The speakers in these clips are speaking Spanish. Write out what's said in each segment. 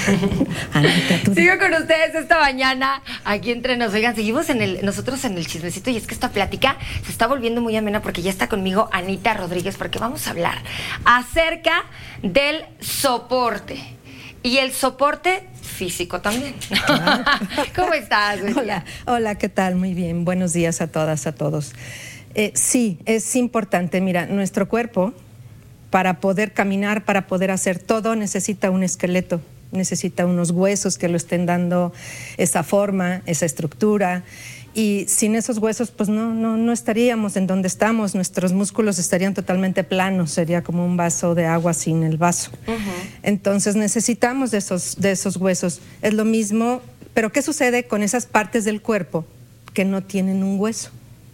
Anita, Sigo con ustedes esta mañana aquí entre nos. Oigan, seguimos nosotros en el chismecito, y es que esta plática se está volviendo muy amena porque ya está conmigo Anita Rodríguez, porque vamos a hablar acerca del soporte y el soporte físico también. ¿Cómo estás? Hola, ¿qué tal? Muy bien. Buenos días a todas, a todos. Sí, es importante. Mira, nuestro cuerpo, para poder caminar, para poder hacer todo, necesita un esqueleto, necesita unos huesos que lo estén dando esa forma, esa estructura. Y sin esos huesos, pues no estaríamos en donde estamos. Nuestros músculos estarían totalmente planos, sería como un vaso de agua sin el vaso. Entonces necesitamos de esos huesos. Es lo mismo, pero ¿qué sucede con esas partes del cuerpo que no tienen un hueso?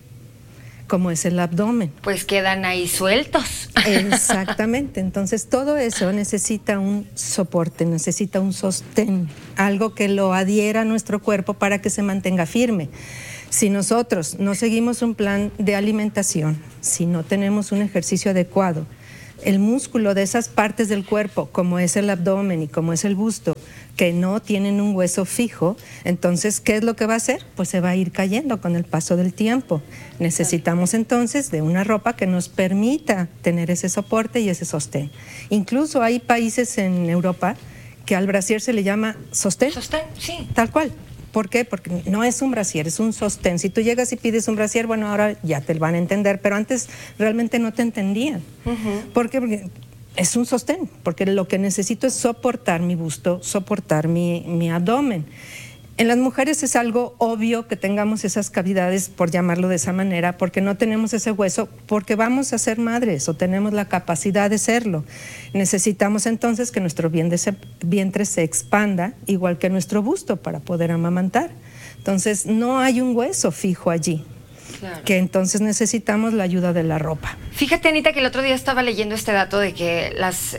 Como es el abdomen. Pues quedan ahí sueltos. Exactamente. Entonces todo eso necesita un soporte, necesita un sostén, algo que lo adhiera a nuestro cuerpo para que se mantenga firme. Si nosotros no seguimos un plan de alimentación, si no tenemos un ejercicio adecuado, el músculo de esas partes del cuerpo, como es el abdomen y como es el busto, que no tienen un hueso fijo, entonces, ¿qué es lo que va a hacer? Pues se va a ir cayendo con el paso del tiempo. Necesitamos entonces de una ropa que nos permita tener ese soporte y ese sostén. Incluso hay países en Europa que al brasier se le llama sostén. Sostén, sí. Tal cual. ¿Por qué? Porque no es un brasier, es un sostén. Si tú llegas y pides un brasier, bueno, ahora ya te lo van a entender, pero antes realmente no te entendían. ¿Por qué? Porque es un sostén, porque lo que necesito es soportar mi busto, soportar mi abdomen. En las mujeres es algo obvio que tengamos esas cavidades, por llamarlo de esa manera, porque no tenemos ese hueso, porque vamos a ser madres o tenemos la capacidad de serlo. Necesitamos entonces que nuestro vientre se expanda, igual que nuestro busto, para poder amamantar. Entonces no hay un hueso fijo allí. Claro. Que entonces necesitamos la ayuda de la ropa. Fíjate, Anita, que el otro día estaba leyendo este dato de que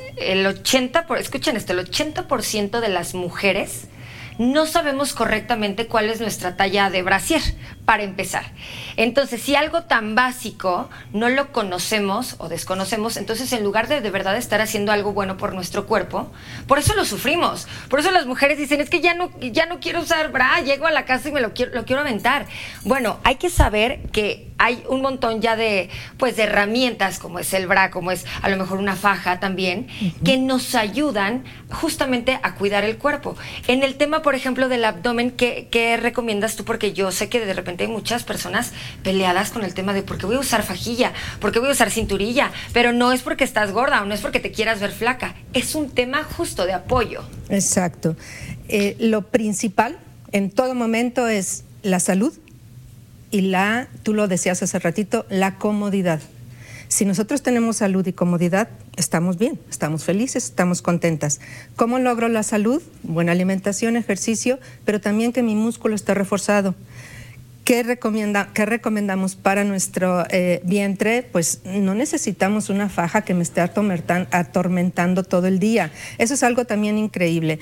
escuchen esto, el 80% de las mujeres no sabemos correctamente cuál es nuestra talla de brasier, para empezar. Entonces, si algo tan básico no lo conocemos o desconocemos, entonces en lugar de verdad estar haciendo algo bueno por nuestro cuerpo, por eso lo sufrimos. Por eso las mujeres dicen, es que ya no quiero usar bra, llego a la casa y lo quiero aventar. Bueno, hay que saber que hay un montón ya de herramientas, como es el bra, como es a lo mejor una faja también, que nos ayudan justamente a cuidar el cuerpo. En el tema, por ejemplo, del abdomen, ¿qué recomiendas tú? Porque yo sé que de repente hay muchas personas peleadas con el tema de por qué voy a usar fajilla, por qué voy a usar cinturilla, pero no es porque estás gorda o no es porque te quieras ver flaca, es un tema justo de apoyo. Exacto. Lo principal en todo momento es la salud y tú lo decías hace ratito, la comodidad. Si nosotros tenemos salud y comodidad, estamos bien, estamos felices, estamos contentas. ¿Cómo logro la salud? Buena alimentación, ejercicio, pero también que mi músculo esté reforzado. ¿Qué recomendamos para nuestro vientre? Pues no necesitamos una faja que me esté atormentando todo el día. Eso es algo también increíble.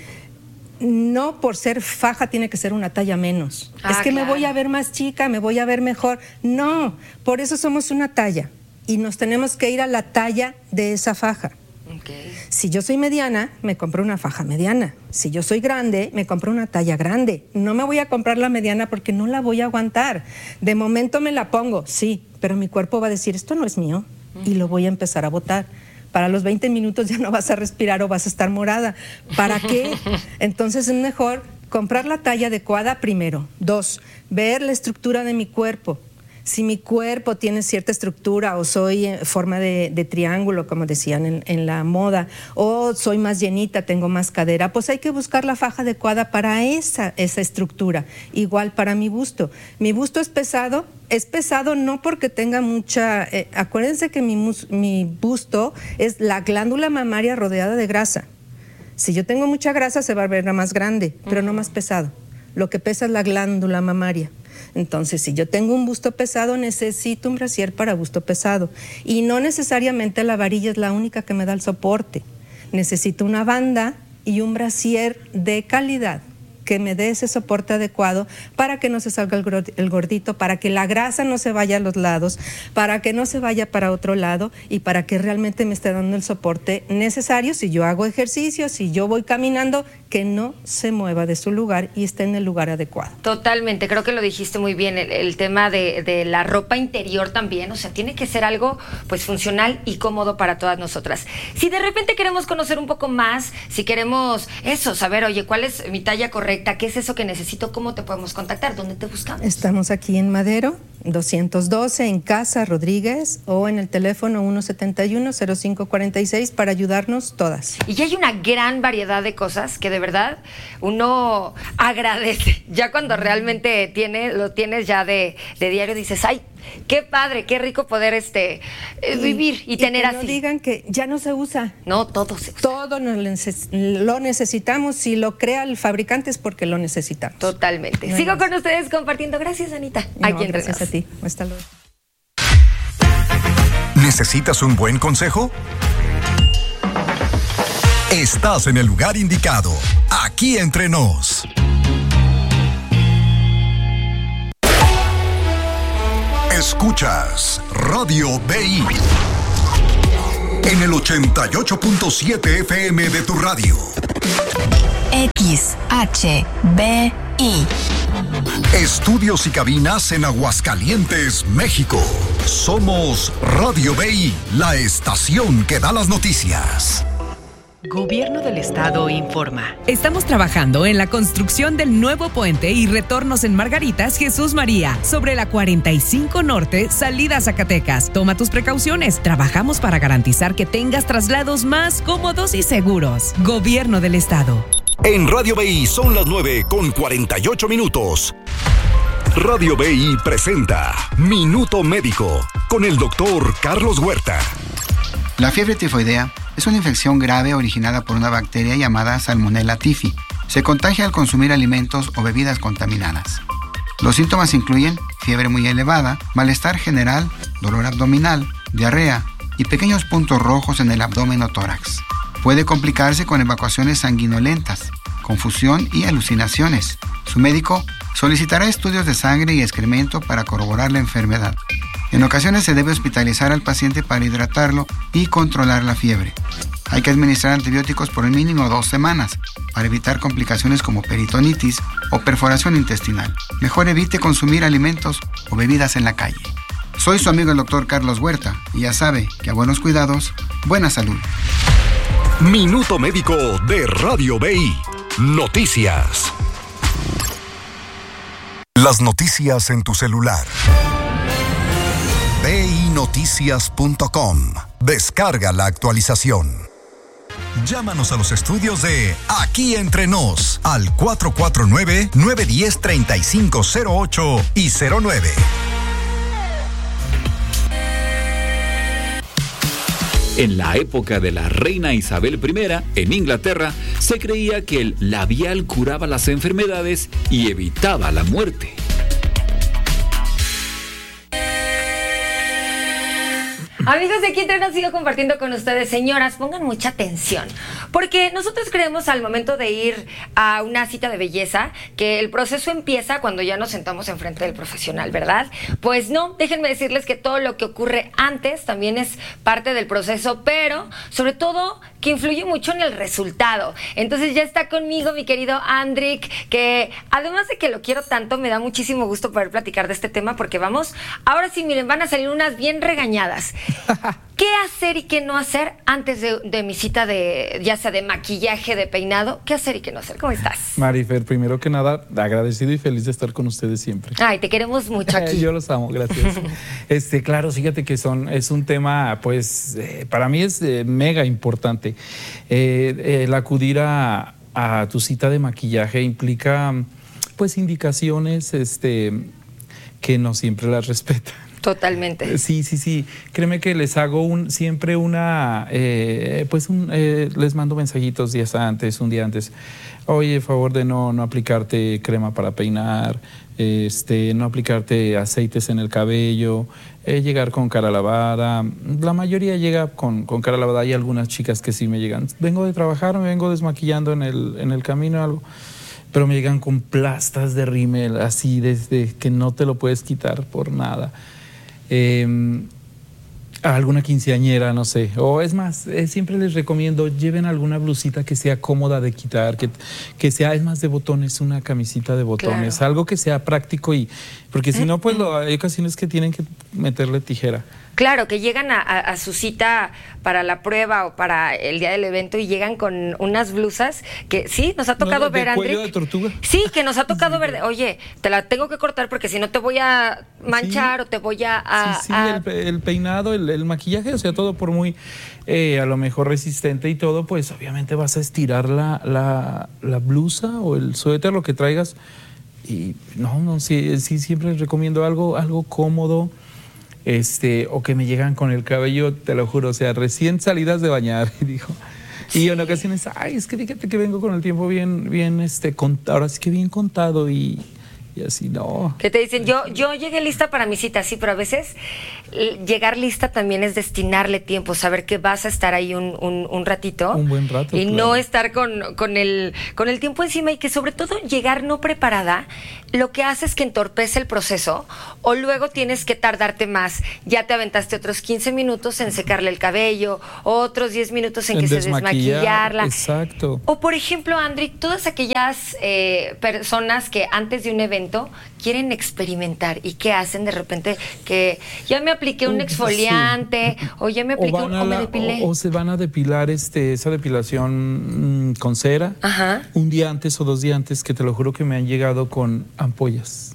No por ser faja tiene que ser una talla menos. Es que claro, me voy a ver más chica, me voy a ver mejor. No, por eso somos una talla y nos tenemos que ir a la talla de esa faja. Okay. Si yo soy mediana, me compro una faja mediana. Si yo soy grande, me compro una talla grande. No me voy a comprar la mediana porque no la voy a aguantar. De momento me la pongo, sí, pero mi cuerpo va a decir, esto no es mío, y lo voy a empezar a botar. Para los 20 minutos ya no vas a respirar o vas a estar morada. ¿Para qué? Entonces es mejor comprar la talla adecuada primero. 2, ver la estructura de mi cuerpo. Si mi cuerpo tiene cierta estructura o soy en forma de triángulo, como decían en la moda, o soy más llenita, tengo más cadera, pues hay que buscar la faja adecuada para esa estructura. Igual para mi busto. Mi busto es pesado no porque tenga mucha... acuérdense que mi busto es la glándula mamaria rodeada de grasa. Si yo tengo mucha grasa se va a ver más grande, pero no más pesado. Lo que pesa es la glándula mamaria. Entonces, si yo tengo un busto pesado, necesito un brasier para busto pesado. Y no necesariamente la varilla es la única que me da el soporte. Necesito una banda y un brasier de calidad que me dé ese soporte adecuado para que no se salga el gordito, para que la grasa no se vaya a los lados, para que no se vaya para otro lado y para que realmente me esté dando el soporte necesario. Si yo hago ejercicio, si yo voy caminando, que no se mueva de su lugar y esté en el lugar adecuado. Totalmente, creo que lo dijiste muy bien, el tema de la ropa interior también, o sea, tiene que ser algo pues funcional y cómodo para todas nosotras. Si de repente queremos conocer un poco más, si queremos eso, saber, oye, ¿cuál es mi talla correcta? ¿Qué es eso que necesito? ¿Cómo te podemos contactar? ¿Dónde te buscamos? Estamos aquí en Madero, 212, en Casa Rodríguez, o en el teléfono 171-0546 para ayudarnos todas. Y ya hay una gran variedad de cosas que de verdad uno agradece. Ya cuando realmente lo tienes ya de diario, dices, ay, qué padre, qué rico poder vivir y tener que así. No digan que ya no se usa. No, todo se usa. Todo lo necesitamos. Si lo crea el fabricante es porque lo necesitamos. Totalmente. No Sigo con ustedes compartiendo. Gracias, Anita. No, gracias a ti. Hasta luego. ¿Necesitas un buen consejo? Estás en el lugar indicado. Aquí entre nos. Escuchas Radio BI en el 88.7 FM de tu radio. XHBI. Estudios y cabinas en Aguascalientes, México. Somos Radio BI, la estación que da las noticias. Gobierno del Estado informa. Estamos trabajando en la construcción del nuevo puente y retornos en Margaritas Jesús María, sobre la 45 Norte, salida a Zacatecas. Toma tus precauciones. Trabajamos para garantizar que tengas traslados más cómodos y seguros. Gobierno del Estado. En Radio BI son las 9:48. Radio BI presenta Minuto Médico con el doctor Carlos Huerta. La fiebre tifoidea es una infección grave originada por una bacteria llamada Salmonella typhi. Se contagia al consumir alimentos o bebidas contaminadas. Los síntomas incluyen fiebre muy elevada, malestar general, dolor abdominal, diarrea y pequeños puntos rojos en el abdomen o tórax. Puede complicarse con evacuaciones sanguinolentas, confusión y alucinaciones. Su médico solicitará estudios de sangre y excremento para corroborar la enfermedad. En ocasiones se debe hospitalizar al paciente para hidratarlo y controlar la fiebre. Hay que administrar antibióticos por el mínimo 2 semanas para evitar complicaciones como peritonitis o perforación intestinal. Mejor evite consumir alimentos o bebidas en la calle. Soy su amigo el doctor Carlos Huerta y ya sabe que a buenos cuidados, buena salud. Minuto Médico de Radio BI. Noticias. Las noticias en tu celular. BINoticias.com. Descarga la actualización. Llámanos a los estudios de Aquí Entre Nos al 449-910-3508 y 09. En la época de la reina Isabel I, en Inglaterra, se creía que el labial curaba las enfermedades y evitaba la muerte. Amigos de Aquí Entre Nos, sigo compartiendo con ustedes. Señoras, pongan mucha atención, porque nosotros creemos al momento de ir a una cita de belleza que el proceso empieza cuando ya nos sentamos enfrente del profesional, ¿verdad? Pues no, déjenme decirles que todo lo que ocurre antes también es parte del proceso, pero sobre todo que influye mucho en el resultado. Entonces ya está conmigo mi querido Andrik, que además de que lo quiero tanto, me da muchísimo gusto poder platicar de este tema, porque vamos, ahora sí, miren, van a salir unas bien regañadas. ¿Qué hacer y qué no hacer antes de mi cita de, ya sea de maquillaje, de peinado? ¿Qué hacer y qué no hacer? ¿Cómo estás? Marifer, primero que nada, agradecido y feliz de estar con ustedes siempre. Ay, te queremos mucho aquí. Yo los amo, gracias. Claro, fíjate que es un tema, pues, para mí es mega importante. El acudir a tu cita de maquillaje implica, pues, indicaciones que no siempre las respetan. Totalmente. Sí. Créeme que les hago siempre les mando mensajitos días antes, un día antes. Oye, favor de no aplicarte crema para peinar, no aplicarte aceites en el cabello, llegar con cara lavada. La mayoría llega con cara lavada. Hay algunas chicas que sí me llegan. Vengo de trabajar, me vengo desmaquillando en el camino, algo. pero me llegan con plastas de rímel, así desde que no te lo puedes quitar por nada. A alguna quinceañera, no sé, o es más, siempre les recomiendo, lleven alguna blusita que sea cómoda de quitar, que sea, es más, de botones, una camisita de botones, algo que sea práctico, y porque si no, pues hay ocasiones que tienen que meterle tijera. Claro, que llegan a su cita para la prueba o para el día del evento y llegan con unas blusas que sí, nos ha tocado ver, Andrick. ¿Cuello de tortuga? Sí, que nos ha tocado ver, oye, te la tengo que cortar porque si no te voy a manchar o te voy a... El peinado, el maquillaje, o sea, todo por muy, a lo mejor resistente y todo, pues obviamente vas a estirar la blusa o el suéter, lo que traigas. Y sí, siempre les recomiendo algo cómodo. O que me llegan con el cabello, te lo juro, o sea, recién salidas de bañar, dijo. Y en ocasiones, es que fíjate que vengo con el tiempo bien, ahora sí que bien contado, y así, no. Que te dicen, yo llegué lista para mi cita, sí, pero a veces llegar lista también es destinarle tiempo, saber que vas a estar ahí un ratito. Un buen rato. Y claro. no estar con el tiempo encima, y que sobre todo llegar no preparada, lo que hace es que entorpece el proceso, o luego tienes que tardarte más. Ya te aventaste otros 15 minutos en secarle el cabello, otros 10 minutos en que se desmaquillarla. Exacto. O por ejemplo, Andrick, todas aquellas personas que antes de un evento quieren experimentar, y que hacen de repente que ya me apliqué un exfoliante, sí, o ya me apliqué o me depilé. O se van a depilar esa depilación con cera. Ajá. Un día antes o 2 días antes, que te lo juro que me han llegado con ampollas.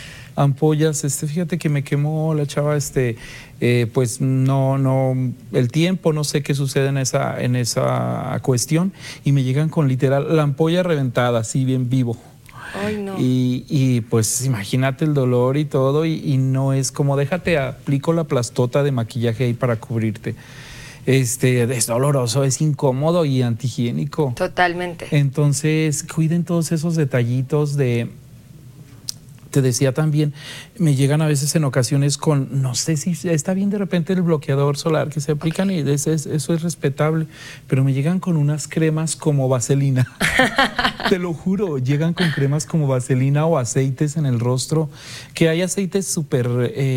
Fíjate que me quemó la chava, pues no, el tiempo, no sé qué sucede en esa cuestión, y me llegan con literal la ampolla reventada, así bien vivo. Ay, no. Y pues imagínate el dolor y todo, y no es como, déjate, aplico la plastota de maquillaje ahí para cubrirte. Es doloroso, es incómodo y antihigiénico. Totalmente. Entonces, cuiden todos esos detallitos te decía también, me llegan a veces en ocasiones con, no sé si está bien de repente el bloqueador solar que se aplican, y eso es respetable, pero me llegan con unas cremas como vaselina. Te lo juro, llegan con cremas como vaselina o aceites en el rostro, que hay aceites súper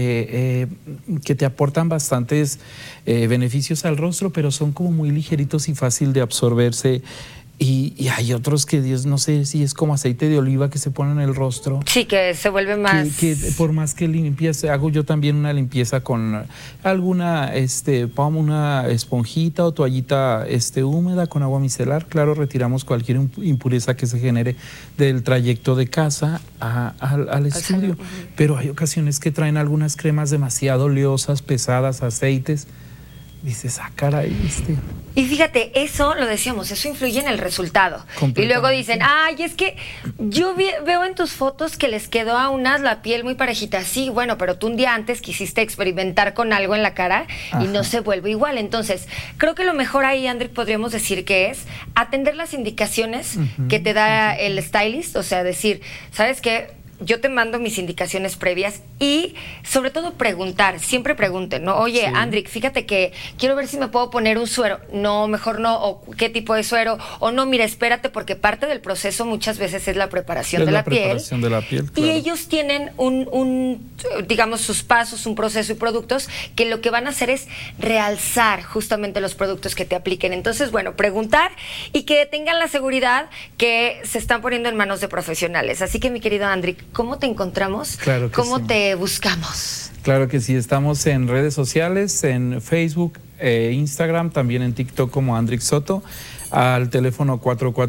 que te aportan bastantes beneficios al rostro, pero son como muy ligeritos y fácil de absorberse. Y hay otros que, Dios, no sé si es como aceite de oliva que se pone en el rostro. Sí, que se vuelve más... Que por más que limpias, hago yo también una limpieza con alguna, una esponjita o toallita húmeda con agua micelar. Claro, retiramos cualquier impureza que se genere del trayecto de casa al estudio. Pero hay ocasiones que traen algunas cremas demasiado oleosas, pesadas, aceites. Dices, caray, Y fíjate, eso lo decíamos, eso influye en el resultado. Y luego dicen, es que yo veo en tus fotos que les quedó a unas la piel muy parejita. Sí, bueno, pero tú un día antes quisiste experimentar con algo en la cara. Ajá. Y no se vuelve igual. Entonces, creo que lo mejor ahí, Andrick, podríamos decir que es atender las indicaciones que te da el stylist. O sea, decir, ¿sabes qué? Yo te mando mis indicaciones previas, y sobre todo preguntar, siempre pregunten, ¿no? Oye, sí, Andrick, fíjate que quiero ver si me puedo poner un suero. No, mejor no. O qué tipo de suero. O no, mira, espérate, porque parte del proceso muchas veces es la preparación de la piel. Claro. Y ellos tienen digamos, sus pasos, un proceso y productos que lo que van a hacer es realzar justamente los productos que te apliquen. Entonces, bueno, preguntar, y que tengan la seguridad que se están poniendo en manos de profesionales. Así que, mi querido Andrick, ¿cómo te encontramos? Claro que ¿Cómo sí. te buscamos? Claro que sí, estamos en redes sociales, en Facebook, Instagram, también en TikTok como Andrick Soto, al teléfono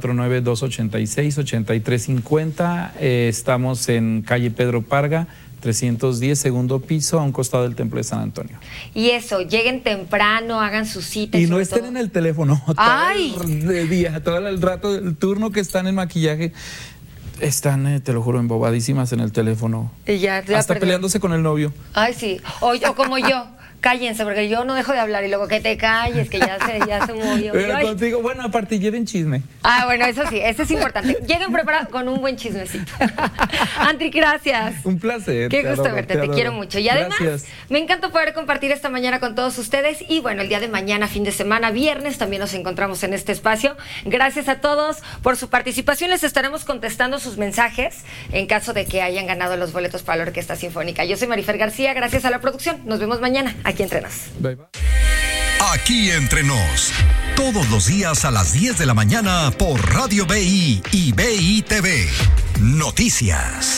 449-286-8350. Estamos en calle Pedro Parga, 310, segundo piso, a un costado del Templo de San Antonio. Y eso, lleguen temprano, hagan su cita. Y no estén en el teléfono todo el día, todo el rato, el turno que están en maquillaje. Están, te lo juro, embobadísimas en el teléfono. Y ya hasta peleándose con el novio. Ay, sí. O como yo, cállense, porque yo no dejo de hablar y luego que te calles, que ya se movió. Pero contigo, bueno, aparte lleven chisme. Bueno, eso sí, eso es importante. Lleguen preparados con un buen chismecito. Andri, gracias. Un placer. Qué gusto verte, te quiero mucho. Y además, gracias. Me encanta poder compartir esta mañana con todos ustedes. Y bueno, el día de mañana, fin de semana, viernes, también nos encontramos en este espacio. Gracias a todos por su participación. Les estaremos contestando sus mensajes en caso de que hayan ganado los boletos para la Orquesta Sinfónica. Yo soy Marifer García, gracias a la producción. Nos vemos mañana aquí entre nos. Bye, bye. Aquí entre nos, todos los días a las 10 de la mañana por Radio BI y BI TV. Noticias.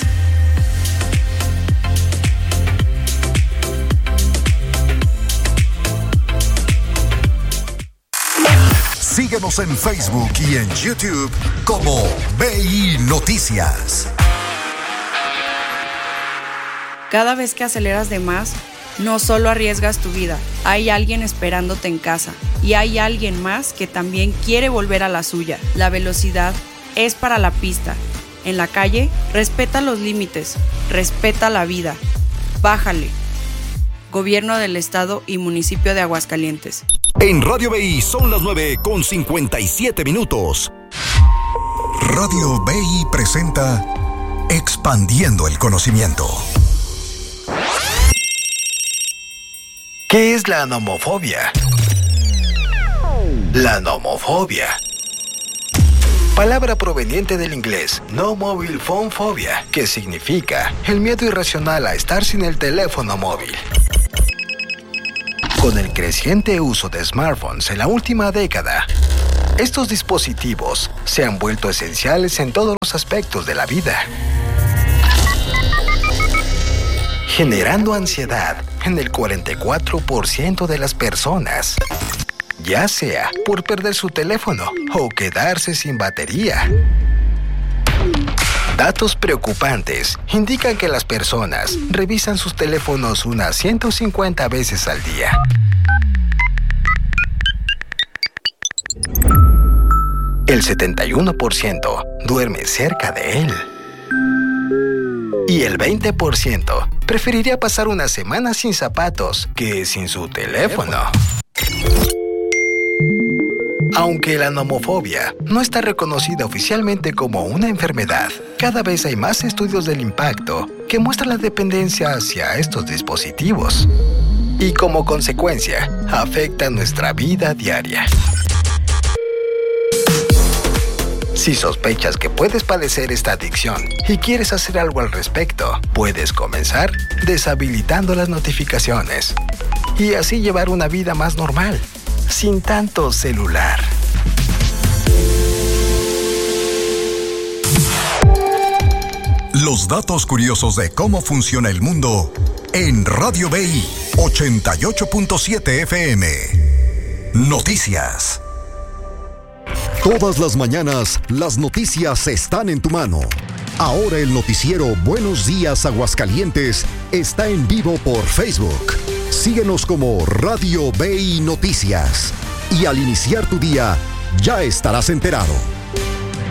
Síguenos en Facebook y en YouTube como BI Noticias. Cada vez que aceleras de más, no solo arriesgas tu vida, hay alguien esperándote en casa y hay alguien más que también quiere volver a la suya. La velocidad es para la pista. En la calle, respeta los límites, respeta la vida. Bájale. Gobierno del Estado y Municipio de Aguascalientes. En Radio BI son las 9:57. Radio BI presenta Expandiendo el Conocimiento. ¿Qué es la nomofobia? La nomofobia, palabra proveniente del inglés No Mobile Phone Phobia, que significa el miedo irracional a estar sin el teléfono móvil. Con el creciente uso de smartphones en la última década, estos dispositivos se han vuelto esenciales en todos los aspectos de la vida, generando ansiedad en el 44% de las personas, ya sea por perder su teléfono o quedarse sin batería. Datos preocupantes indican que las personas revisan sus teléfonos unas 150 veces al día. El 71% duerme cerca de él. Y el 20% preferiría pasar una semana sin zapatos que sin su teléfono. Aunque la nomofobia no está reconocida oficialmente como una enfermedad, cada vez hay más estudios del impacto que muestran la dependencia hacia estos dispositivos y como consecuencia afecta nuestra vida diaria. Si sospechas que puedes padecer esta adicción y quieres hacer algo al respecto, puedes comenzar deshabilitando las notificaciones y así llevar una vida más normal, sin tanto celular. Los datos curiosos de cómo funciona el mundo en Radio BI 88.7 FM. Noticias. Todas las mañanas, las noticias están en tu mano. Ahora el noticiero Buenos Días Aguascalientes está en vivo por Facebook. Síguenos como Radio BI Noticias. Y al iniciar tu día, ya estarás enterado.